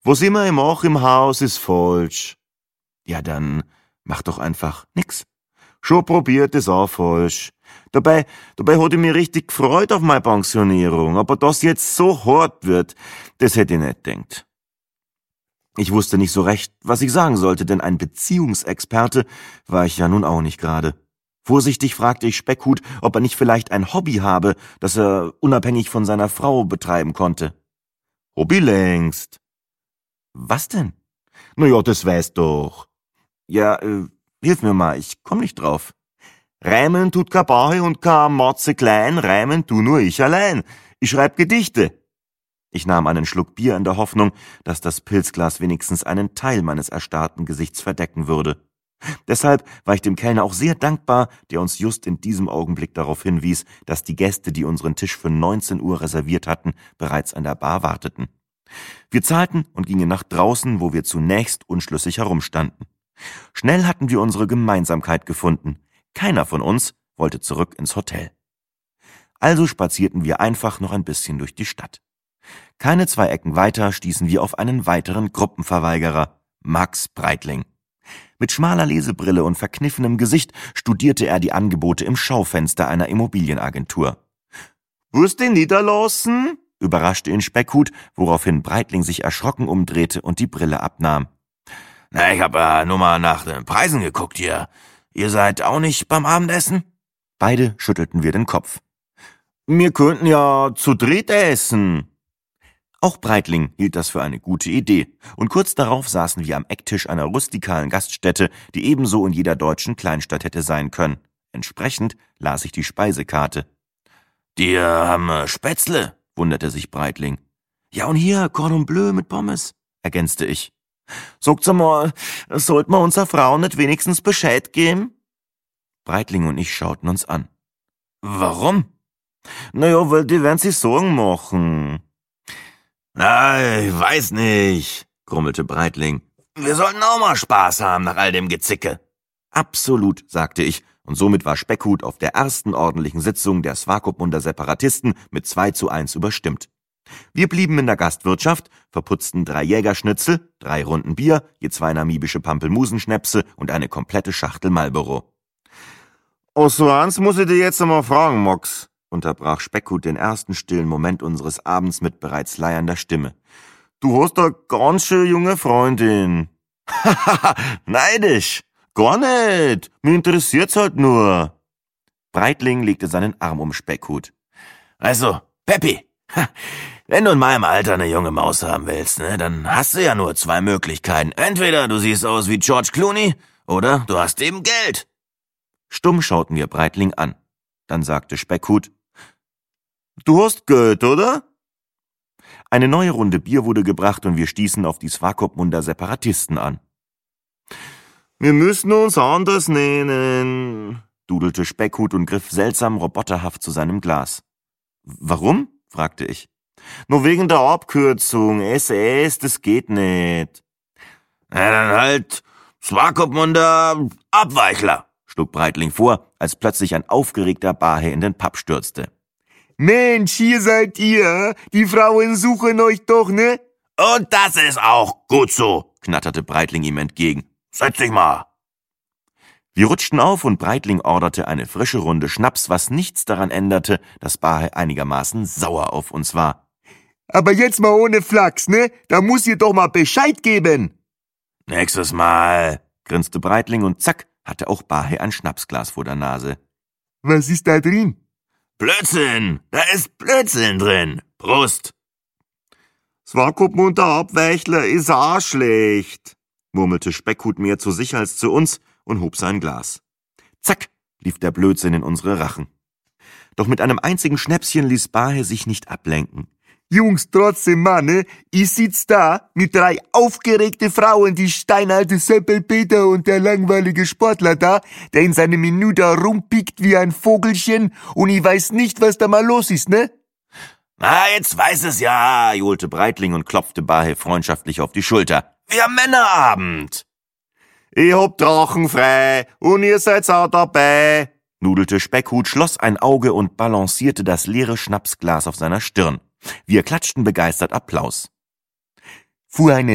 Was immer ich mach im Haus, ist falsch. Ja, dann mach doch einfach nix. Schon probiert, ist auch falsch. Dabei hat ich mich richtig gefreut auf meine Pensionierung, aber dass jetzt so hart wird, das hätte ich nicht gedacht. Ich wusste nicht so recht, was ich sagen sollte, denn ein Beziehungsexperte war ich ja nun auch nicht gerade. Vorsichtig fragte ich Speckhut, ob er nicht vielleicht ein Hobby habe, das er unabhängig von seiner Frau betreiben konnte. Hobby längst. Was denn? Na ja, das weißt doch. Ja, hilf mir mal, ich komm nicht drauf. Reimen tut kein Bauer und kein Matze klein, reimen tu nur ich allein. Ich schreib Gedichte. Ich nahm einen Schluck Bier in der Hoffnung, dass das Pilzglas wenigstens einen Teil meines erstarrten Gesichts verdecken würde. Deshalb war ich dem Kellner auch sehr dankbar, der uns just in diesem Augenblick darauf hinwies, dass die Gäste, die unseren Tisch für 19 Uhr reserviert hatten, bereits an der Bar warteten. Wir zahlten und gingen nach draußen, wo wir zunächst unschlüssig herumstanden. Schnell hatten wir unsere Gemeinsamkeit gefunden. Keiner von uns wollte zurück ins Hotel. Also spazierten wir einfach noch ein bisschen durch die Stadt. Keine 2 Ecken weiter stießen wir auf einen weiteren Gruppenverweigerer, Max Breitling. Mit schmaler Lesebrille und verkniffenem Gesicht studierte er die Angebote im Schaufenster einer Immobilienagentur. »Wirst du niederlassen?« überraschte ihn Speckhut, woraufhin Breitling sich erschrocken umdrehte und die Brille abnahm. »Na, ich hab nur mal nach den Preisen geguckt hier. Ihr seid auch nicht beim Abendessen?« Beide schüttelten wir den Kopf. »Wir könnten ja zu dritt essen.« Auch Breitling hielt das für eine gute Idee, und kurz darauf saßen wir am Ecktisch einer rustikalen Gaststätte, die ebenso in jeder deutschen Kleinstadt hätte sein können. Entsprechend las ich die Speisekarte. »Die haben Spätzle«, wunderte sich Breitling. »Ja, und hier Cordon Bleu mit Pommes«, ergänzte ich. »Sagt's mal, sollten wir unserer Frau nicht wenigstens Bescheid geben?« Breitling und ich schauten uns an. »Warum?« »Naja, weil die werden sich Sorgen machen.« »Na, ich weiß nicht«, grummelte Breitling. »Wir sollten auch mal Spaß haben nach all dem Gezicke.« »Absolut«, sagte ich, und somit war Speckhut auf der ersten ordentlichen Sitzung der Swakopmunder Separatisten mit 2:1 überstimmt. Wir blieben in der Gastwirtschaft, verputzten 3 Jägerschnitzel, 3 Runden Bier, je 2 namibische Pampelmusenschnäpse und eine komplette Schachtel Marlboro. »Oh, so eins muss ich dir jetzt einmal fragen, Mox«, unterbrach Speckhut den ersten stillen Moment unseres Abends mit bereits leiernder Stimme. »Du hast eine ganz schön junge Freundin.« »Hahaha, neidisch.« »Gar nicht, mir interessiert's halt nur.« Breitling legte seinen Arm um Speckhut. »Also, Peppi, wenn du in meinem Alter eine junge Maus haben willst, ne, dann hast du ja nur 2 Möglichkeiten. Entweder du siehst aus wie George Clooney oder du hast eben Geld.« Stumm schauten wir Breitling an. Dann sagte Speckhut, »Du hast Geld, oder?« Eine neue Runde Bier wurde gebracht und wir stießen auf die Swakopmunder Separatisten an. »Wir müssen uns anders nennen«, dudelte Speckhut und griff seltsam roboterhaft zu seinem Glas. »Warum?« fragte ich. »Nur wegen der Abkürzung, SS, das geht nicht.« »Na dann halt Swakopmunder Abweichler«, schlug Breitling vor, als plötzlich ein aufgeregter Barhe in den Pub stürzte. »Mensch, hier seid ihr, die Frauen suchen euch doch, ne?« »Und das ist auch gut so«, knatterte Breitling ihm entgegen. »Setz dich mal.« Wir rutschten auf und Breitling orderte eine frische Runde Schnaps, was nichts daran änderte, dass Barhe einigermaßen sauer auf uns war. »Aber jetzt mal ohne Flachs, ne? Da muss ihr doch mal Bescheid geben.« »Nächstes Mal«, grinste Breitling und zack, hatte auch Barhe ein Schnapsglas vor der Nase. »Was ist da drin?« »Blödsinn, da ist Blödsinn drin. Prost.« »Swakopmunder Abweichler ist auch schlecht«, murmelte Speckhut mehr zu sich als zu uns und hob sein Glas. Zack, lief der Blödsinn in unsere Rachen. Doch mit einem einzigen Schnäpschen ließ Barhe sich nicht ablenken. »Jungs, trotzdem mal, ne? Ich sitz da mit 3 aufgeregte Frauen, die steinalte Seppelpeter und der langweilige Sportler da, der in seine Minute rumpickt wie ein Vogelchen und ich weiß nicht, was da mal los ist, ne?« »Na, jetzt weiß es ja«, johlte Breitling und klopfte Barhe freundschaftlich auf die Schulter. »Wir haben Männerabend.« »Ich hab Drachen frei und ihr seid auch dabei«, nudelte Speckhut, schloss ein Auge und balancierte das leere Schnapsglas auf seiner Stirn. Wir klatschten begeistert Applaus. Fuhr eine